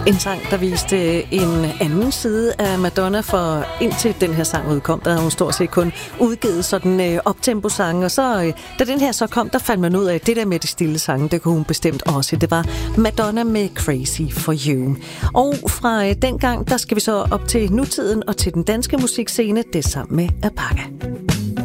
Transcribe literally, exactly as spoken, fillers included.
En sang, der viste en anden side af Madonna, for indtil den her sang udkom, der havde hun stort set kun udgivet sådan øh, optempo-sange, og så, øh, da den her så kom, der fandt man ud af, at det der med de stille sange, det kunne hun bestemt også. Det var Madonna med Crazy for You. Og fra øh, den gang, der skal vi så op til nutiden og til den danske musikscene, det sammen med Apaka.